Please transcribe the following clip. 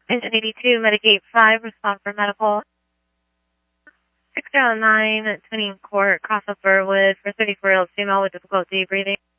Engine 82, Medicate 5, respond for medical. 609, Twinning Court, cross of Burwood for 34-year-old female with difficulty breathing.